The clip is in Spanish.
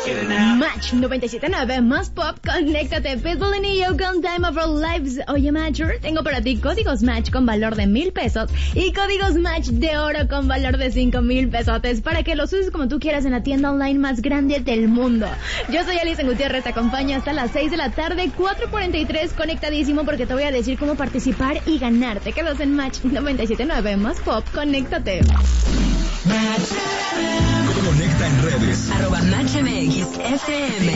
Match 97.9 más pop, conéctate. Pitbull y Neo con Time of Our Lives. Oye, Matcher, tengo para ti códigos Match con valor de 1,000 pesos y códigos Match de oro con valor de 5,000 pesotes para que los uses como tú quieras en la tienda online más grande del mundo. Yo soy Alison Gutiérrez, te acompaño hasta las 6 de la tarde, 4:43, conectadísimo porque te voy a decir cómo participar y ganar. Te quedas en Match 97.9 más pop, conéctate. Conecta en redes. @MatchMX FM.